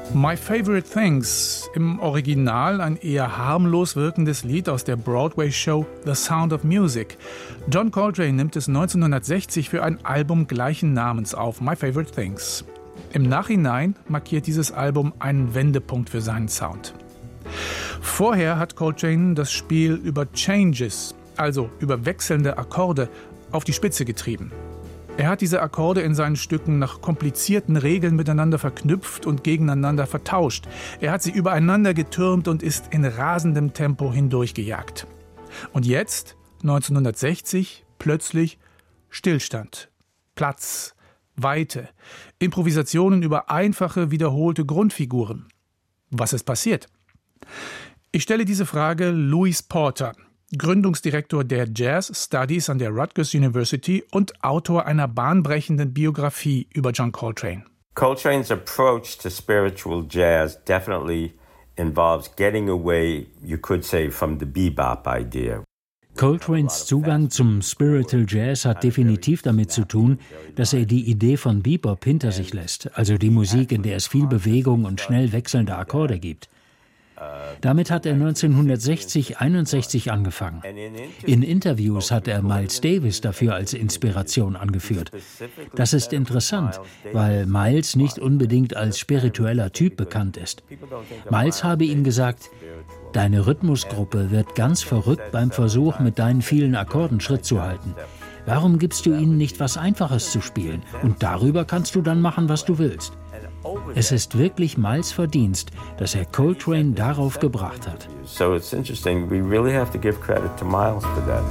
My Favorite Things, im Original ein eher harmlos wirkendes Lied aus der Broadway-Show The Sound of Music. John Coltrane nimmt es 1960 für ein Album gleichen Namens auf, My Favorite Things. Im Nachhinein markiert dieses Album einen Wendepunkt für seinen Sound. Vorher hat Coltrane das Spiel über Changes, also über wechselnde Akkorde, auf die Spitze getrieben. Er hat diese Akkorde in seinen Stücken nach komplizierten Regeln miteinander verknüpft und gegeneinander vertauscht. Er hat sie übereinander getürmt und ist in rasendem Tempo hindurchgejagt. Und jetzt, 1960, plötzlich Stillstand, Platz, Weite, Improvisationen über einfache, wiederholte Grundfiguren. Was ist passiert? Ich stelle diese Frage Louis Porter, Gründungsdirektor der Jazz Studies an der Rutgers University und Autor einer bahnbrechenden Biografie über John Coltrane. Coltrane's approach to spiritual jazz definitely involves getting away, you could say, from the bebop idea. Coltranes Zugang zum Spiritual Jazz hat definitiv damit zu tun, dass er die Idee von Bebop hinter sich lässt, also die Musik, in der es viel Bewegung und schnell wechselnde Akkorde gibt. Damit hat er 1960/61 angefangen. In Interviews hat er Miles Davis dafür als Inspiration angeführt. Das ist interessant, weil Miles nicht unbedingt als spiritueller Typ bekannt ist. Miles habe ihm gesagt, deine Rhythmusgruppe wird ganz verrückt beim Versuch, mit deinen vielen Akkorden Schritt zu halten. Warum gibst du ihnen nicht was Einfaches zu spielen? Und darüber kannst du dann machen, was du willst. Es ist wirklich Miles' Verdienst, dass er Coltrane darauf gebracht hat. So it's interesting. We really have to give credit to Miles for that.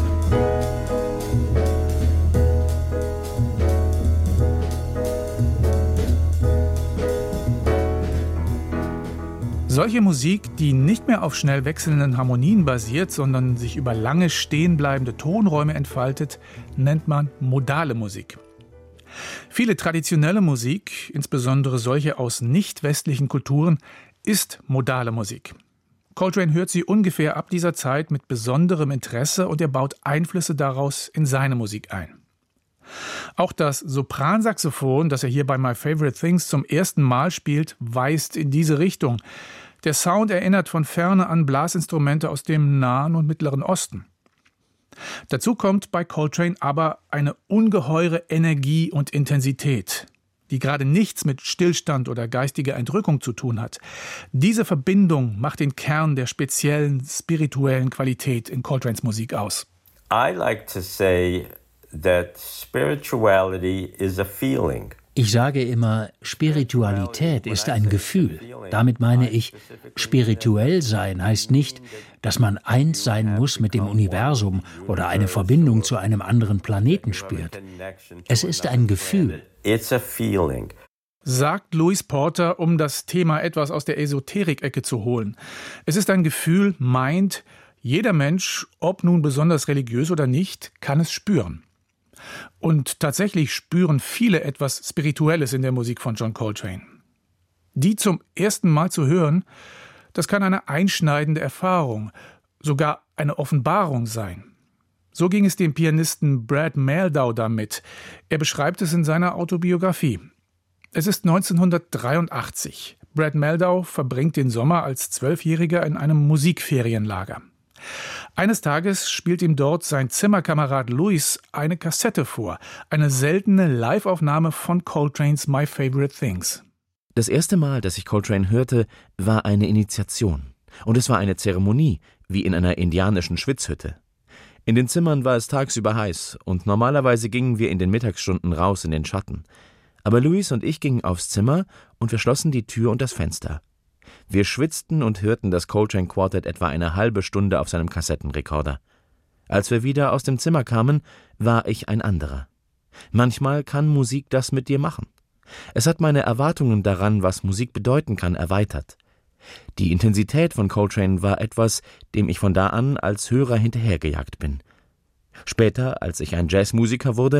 Solche Musik, die nicht mehr auf schnell wechselnden Harmonien basiert, sondern sich über lange stehenbleibende Tonräume entfaltet, nennt man modale Musik. Viele traditionelle Musik, insbesondere solche aus nicht-westlichen Kulturen, ist modale Musik. Coltrane hört sie ungefähr ab dieser Zeit mit besonderem Interesse und er baut Einflüsse daraus in seine Musik ein. Auch das Sopransaxophon, das er hier bei My Favorite Things zum ersten Mal spielt, weist in diese Richtung. Der Sound erinnert von ferne an Blasinstrumente aus dem Nahen und Mittleren Osten. Dazu kommt bei Coltrane aber eine ungeheure Energie und Intensität, die gerade nichts mit Stillstand oder geistiger Entrückung zu tun hat. Diese Verbindung macht den Kern der speziellen spirituellen Qualität in Coltranes Musik aus. I like to say that spirituality is a feeling. Ich sage immer, Spiritualität ist ein Gefühl. Damit meine ich, spirituell sein heißt nicht, dass man eins sein muss mit dem Universum oder eine Verbindung zu einem anderen Planeten spürt. Es ist ein Gefühl. It's a feeling. Sagt Louis Porter, um das Thema etwas aus der Esoterik-Ecke zu holen. Es ist ein Gefühl, meint, jeder Mensch, ob nun besonders religiös oder nicht, kann es spüren. Und tatsächlich spüren viele etwas Spirituelles in der Musik von John Coltrane. Die zum ersten Mal zu hören, das kann eine einschneidende Erfahrung, sogar eine Offenbarung sein. So ging es dem Pianisten Brad Mehldau damit. Er beschreibt es in seiner Autobiografie. Es ist 1983. Brad Mehldau verbringt den Sommer als 12-Jähriger in einem Musikferienlager. Eines Tages spielt ihm dort sein Zimmerkamerad Louis eine Kassette vor, eine seltene Live-Aufnahme von Coltranes My Favorite Things. Das erste Mal, dass ich Coltrane hörte, war eine Initiation. Und es war eine Zeremonie, wie in einer indianischen Schwitzhütte. In den Zimmern war es tagsüber heiß und normalerweise gingen wir in den Mittagsstunden raus in den Schatten. Aber Louis und ich gingen aufs Zimmer und wir schlossen die Tür und das Fenster. Wir schwitzten und hörten das Coltrane Quartet etwa eine halbe Stunde auf seinem Kassettenrekorder. Als wir wieder aus dem Zimmer kamen, war ich ein anderer. Manchmal kann Musik das mit dir machen. Es hat meine Erwartungen daran, was Musik bedeuten kann, erweitert. Die Intensität von Coltrane war etwas, dem ich von da an als Hörer hinterhergejagt bin. Später, als ich ein Jazzmusiker wurde,